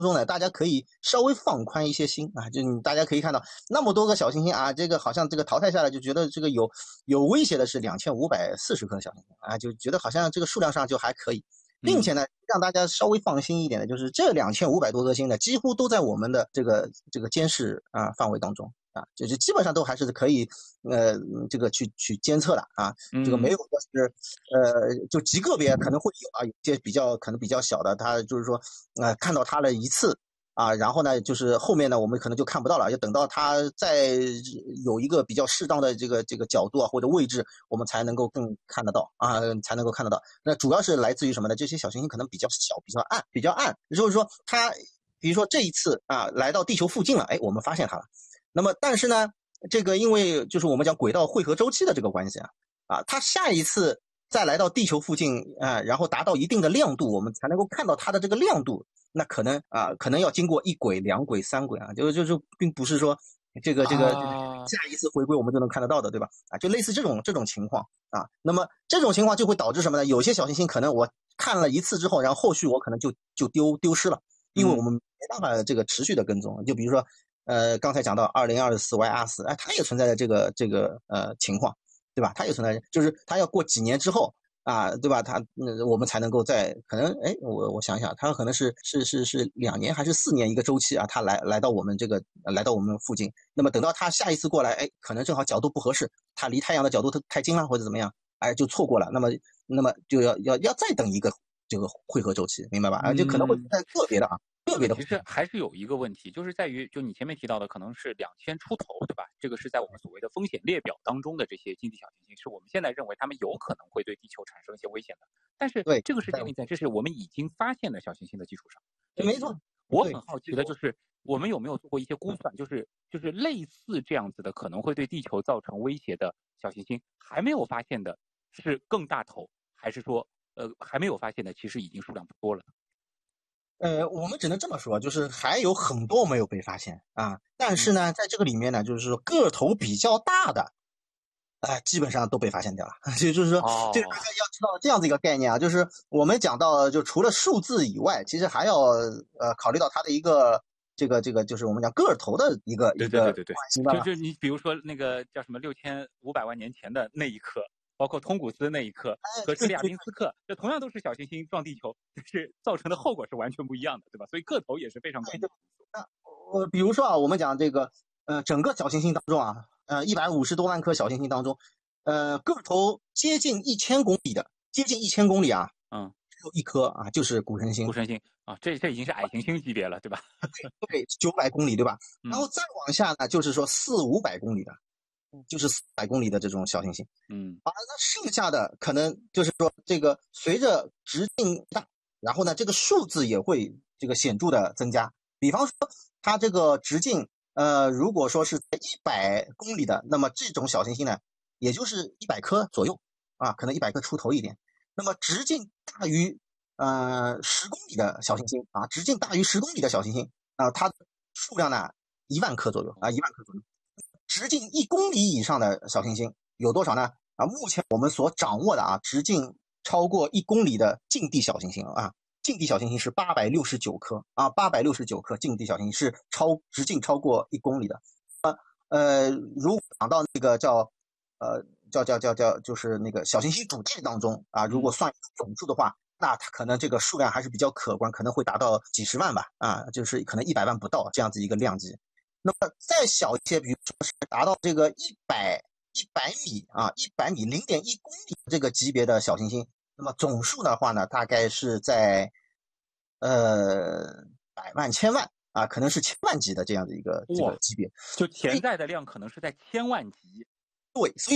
中呢，大家可以稍微放宽一些心啊，就大家可以看到那么多个小行星啊，这个好像这个淘汰下来就觉得这个有威胁的是2540颗小行星啊，就觉得好像这个数量上就还可以。并且呢，让大家稍微放心一点的就是这2500多颗星呢，几乎都在我们的这个监视啊范围当中啊，就基本上都还是可以这个去监测的啊，这个没有说是就极个别可能会有啊，有些可能比较小的，它就是说看到它了一次。啊，然后呢，就是后面呢，我们可能就看不到了，要等到它再有一个比较适当的这个角度啊或者位置，我们才能够更看得到啊，才能够看得到。那主要是来自于什么呢？这些小行星可能比较小、比较暗，就是说它，比如说这一次啊来到地球附近了，哎，我们发现它了。那么但是呢，这个因为就是我们讲轨道汇合周期的这个关系啊，它下一次再来到地球附近啊，然后达到一定的亮度，我们才能够看到它的这个亮度。那可能要经过1轨、2轨、3轨啊，就并不是说这个下一次回归我们就能看得到的，对吧？啊，就类似这种情况啊。那么这种情况就会导致什么呢？有些小行星可能我看了一次之后，然后后续我可能就丢失了，因为我们没办法这个持续的跟踪。就比如说刚才讲到2024YR4，哎，它也存在的这个情况，对吧？它也存在，就是它要过几年之后。啊，对吧？我们才能够在可能，哎，我想想，它可能是2年还是4年一个周期啊？它来到我们来到我们附近，那么等到它下一次过来，哎，可能正好角度不合适，它离太阳的角度太近了或者怎么样，哎，就错过了。那么就要再等一个这个汇合周期，明白吧？啊，就可能会在个别的啊。 其实还是有一个问题，就是在于就你前面提到的可能是2000出头，对吧？这个是在我们所谓的风险列表当中的这些近地小行星，是我们现在认为它们有可能会对地球产生一些危险的。但是这个是建立在这是我们已经发现的小行星的基础上。 没错， 我很好奇的就是我们有没有做过一些估算，就是类似这样子的可能会对地球造成威胁的小行星，还没有发现的是更大头，还是说还没有发现的其实已经数量不多了？ 我们只能这么说，就是还有很多没有被发现啊。但是呢，在这个里面呢，就是说个头比较大的，基本上都被发现掉了。就是说，这个大家要知道这样子一个概念啊，就是我们讲到，就除了数字以外，其实还要考虑到它的一个这个就是我们讲个头的一个对，就是你比如说那个叫什么6500万年前的那一刻。包括通古斯那一刻和史里亚宾斯克，这同样都是小行星撞地球，就是造成的后果是完全不一样的，对吧？所以个头也是非常关键。 比如说啊，我们讲这个整个小行星当中啊，150多万颗小行星当中，个头接近1000公里的，接近1000公里啊，只有一颗啊，就是谷神星。 谷神星啊，这已经是矮行星级别了，对吧？ 对，900公里，对吧？然后再往下呢，就是说400-500公里的。就是400公里的这种小行星，那剩下的可能就是说，这个随着直径大，然后呢，这个数字也会这个显著的增加。比方说，它这个直径，如果说是在100公里的，那么这种小行星呢，也就是100颗左右啊，可能100颗出头一点。那么直径大于10公里的小行星啊，直径大于10公里的小行星啊，它的数量呢1万颗左右啊，1万颗左右。直径1公里以上的小行星有多少呢？啊，目前我们所掌握的啊，直径超过1公里的近地小行星啊，近地小行星是869颗啊，869颗近地小行星是直径超过1公里的。如果讲到那个就是那个小行星主界当中啊，如果算总数的话，那它可能这个数量还是比较可观，可能会达到几十万吧啊，就是可能100万不到这样子一个量级。那么再小一些，比如说是达到这个100米啊，100米0.1公里这个级别的小行星，那么总数的话呢，大概是在百万、千万啊，可能是千万级的这样的一个这个级别， 就潜在的量可能是在千万级。 对，所以